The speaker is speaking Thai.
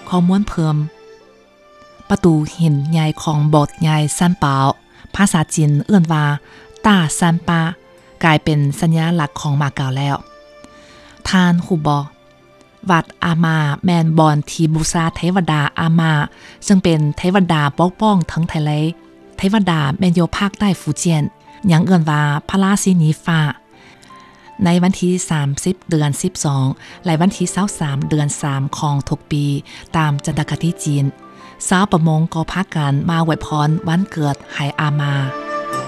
ข้อมูลเพิ่มประตูหินใหญ่ของโบสถ์ใหญ่ซันเปาภาษาจีนเอื้อนว่าต้าซันปากลายเป็นสัญลักษณ์ของมาเก๊าแล้วท่านฮู้บ่วัดอามาแมนบอนที่บูชาเทวดาอามาซึ่งเป็นเทวดาปกป้องทั้งไทยเทวดาแมนอยู่ภาคใต้ฟูเจียนยังเอื้อนว่าพระราชินีฟ้าในวันที่30เดือน12และวันที่23เดือน3ของทุกปีตามจันทคติจีนชาวประมงก็พากันมาอวยพรวันเกิดให้อามา